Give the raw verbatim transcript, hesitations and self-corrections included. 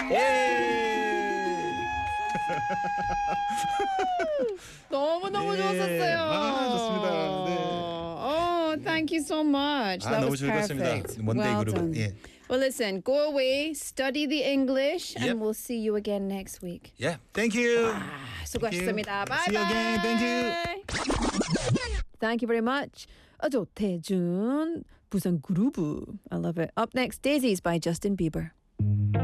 너무너무 예. 좋았었어요. 아, 좋습니다. 네. Oh, thank you so much. 아, That 너무 was 즐거웠습니다. perfect. 원데이 Well 그룹. done. 예. Well, listen, go away, study the English, Yep. and we'll see you again next week. Yeah. Thank you. 아, 수고하셨습니다. Thank you. Bye See you bye. again. Thank you. Thank you very much. 어조 태준 부산 그루브. I love it. Up next, Daisies by Justin Bieber.